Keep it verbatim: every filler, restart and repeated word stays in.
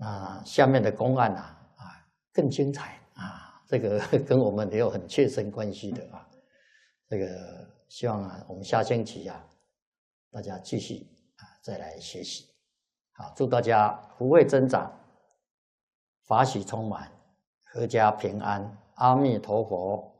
啊，下面的公案啊啊更精彩啊，这个跟我们也有很切身关系的啊。这个希望啊，我们下星期啊，大家继续啊再来学习。好，祝大家福慧增长，法喜充满，阖家平安。阿弥陀佛。